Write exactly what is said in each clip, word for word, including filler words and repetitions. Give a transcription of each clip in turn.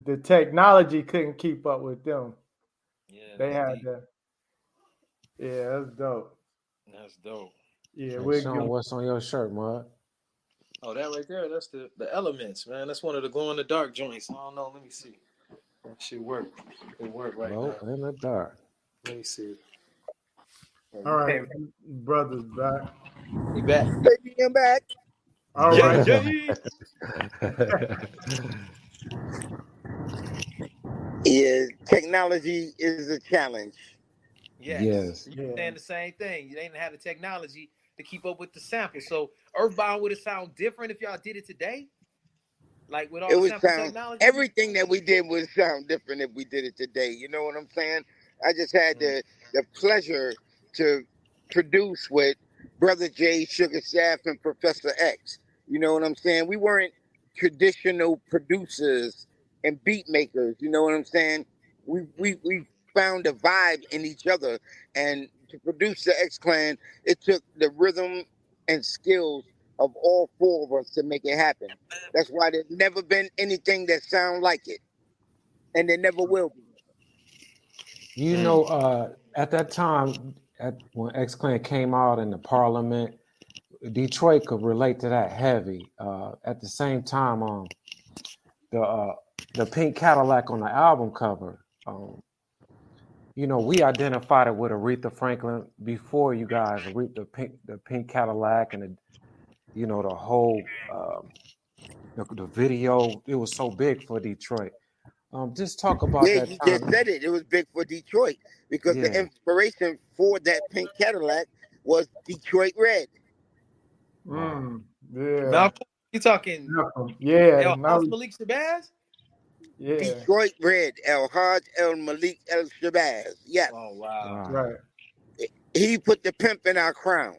the technology couldn't keep up with them. Yeah, They that's had deep. to. Yeah, that's dope. That's dope. Yeah, Hey, we're Sean, good. what's on your shirt, Mud? Oh, that right there, that's the, the elements, man. That's one of the glow in the dark joints. I don't know. Let me see. That should work. It work right Glow now. in the dark. Let me see. Oh, All you right, can't. brothers back. He back. Baby, I'm back. All Yay, right. yay. Yeah, technology is a challenge. Yes. Yes. You Yeah. saying the same thing. You ain't had the technology to keep up with the sample. So Earthbound would it sound different if y'all did it today? Like with all It the would sample sound technology? everything that we did would sound different if we did it today. You know what I'm saying? I just had Mm. the the pleasure to produce with Brother J, Sugar Shaft, and Professor X. You know what I'm saying? We weren't traditional producers and beat makers. You know what I'm saying? We we we found a vibe in each other, and to produce the X Clan, it took the rhythm and skills of all four of us to make it happen. That's why there's never been anything that sound like it, and there never will be. You Mm. know, uh, at that time, at when X Clan came out in the Parliament, Detroit could relate to that heavy. Uh, at the same time, um, the uh, the pink Cadillac on the album cover, um, you know, we identified it with Aretha Franklin before you guys. Aretha, the pink, the pink Cadillac, and the, you know, the whole um, the, the video. It was so big for Detroit. Um, just talk about Yeah, that you just time. said it. It was big for Detroit because the Yeah. inspiration for that pink Cadillac was Detroit Red. Right. Mm, yeah. Malcolm, you talking Malcolm. Yeah. El Now, Haj Malik Shabazz? yeah. Detroit Red. El Haj El Malik El Shabazz. Yes, Oh wow. Wow. Right. he put the pimp in our crown.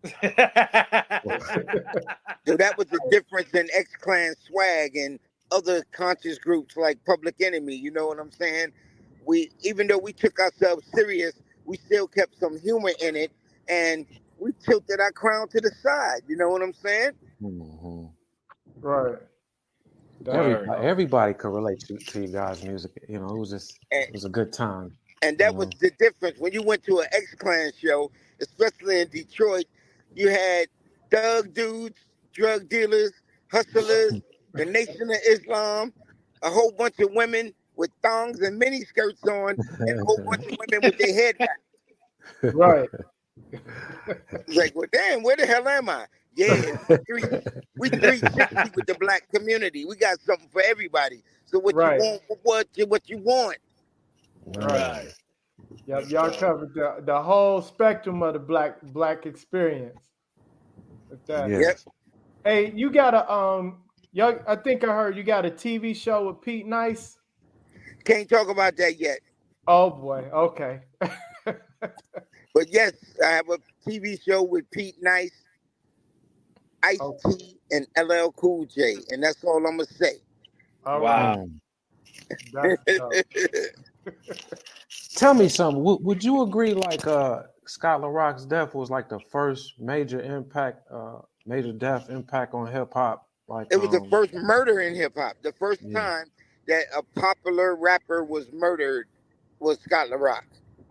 So that was the difference in X Clan swag and other conscious groups like Public Enemy. You know what I'm saying? We, even though we took ourselves serious, we still kept some humor in it, and we tilted our crown to the side. You know what I'm saying? hmm Right. That's Word. Everybody, dope. everybody could relate to, to you guys' music. You know, it was just, And, it was a good time. and You that was know, the difference when you went to an X Clan show, especially in Detroit. You had thug dudes, drug dealers, hustlers, the Nation of Islam, a whole bunch of women with thongs and mini skirts on, and a whole bunch of women with their head wrapped. Right. It's like, well, damn, where the hell am I? Yeah, we three, we three sixty with the black community. We got something for everybody. So what you Right. want? What you what you want? Right. Right. Yep. That's Y'all dope. covered the, the whole spectrum of the black black experience. With that. Yep. yes. Hey, you got a um y'all I think I heard you got a T V show with Pete Nice. Can't talk about that yet. Oh boy, okay. But yes, I have a T V show with Pete Nice, Ice Okay. T, and L L Cool J, and that's all I'm gonna say. All right. Wow. Mm. That's dope. Tell me something. Would, would you agree, like, uh, Scott LaRock's death was like the first major impact, uh, major death impact on hip hop? Like, It was the um, first murder in hip hop. The first yeah. time that a popular rapper was murdered was Scott LaRock.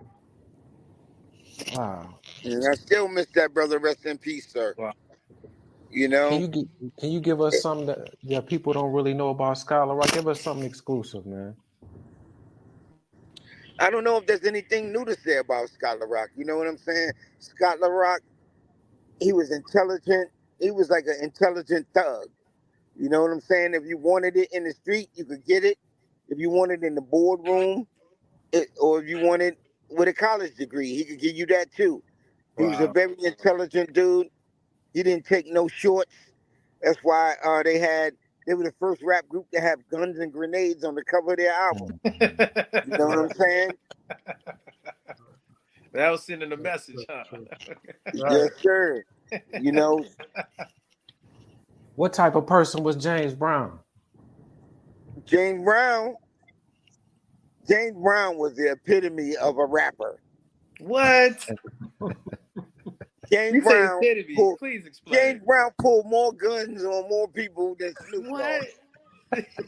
Wow. And I still miss that brother. Rest in peace, sir. Wow. You Can know, you gi- can you give us something that, that people don't really know about Scott LaRock? Give us something exclusive, man. I don't know if there's anything new to say about Scott LaRock. You know what I'm saying? Scott LaRock, he was intelligent. He was like an intelligent thug. You know what I'm saying? If you wanted it in the street, you could get it. If you wanted it in the boardroom, it, or if you wanted with a college degree, he could give you that too. He was a Wow. very intelligent dude. He didn't take no shorts. That's why uh, they had they were the first rap group to have guns and grenades on the cover of their album. Mhm. You know what I'm Right. saying? That was sending a True, message, true, huh? true. Yes, Right. sir. You know, What type of person was James Brown? James Brown. James Brown was the epitome of a rapper. What? James You say Brown epitome. pulled Please explain. James Brown pulled more guns on more people than Snoop Dogg. What?